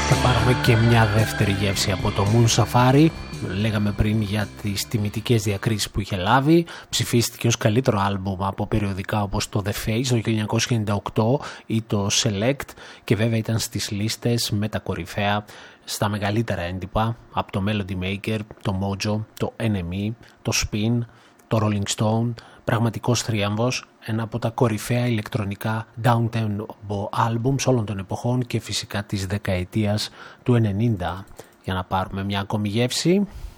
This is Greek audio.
Θα πάρουμε και μια δεύτερη γεύση από το Moon Safari. Λέγαμε πριν για τις τιμητικές διακρίσεις που είχε λάβει. Ψηφίστηκε ως καλύτερο άλμπουμ από περιοδικά όπως το The Face το 1998 ή το Select, και βέβαια ήταν στις λίστες με τα κορυφαία στα μεγαλύτερα έντυπα από το Melody Maker, το Mojo, το NME, το Spin, το Rolling Stone. Πραγματικός θρίαμβος, ένα από τα κορυφαία ηλεκτρονικά downtempo albums όλων των εποχών και φυσικά της δεκαετίας του 90. Για να πάρουμε μια ακόμη γεύση.